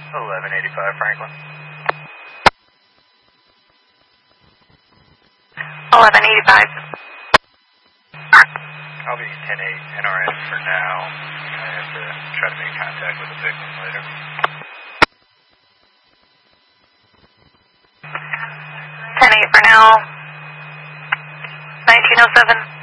1185 Franklin. 1185. I'll be 10-8 NRN for now. I have to try to make contact with the victim later. 10-8 for now. 1907.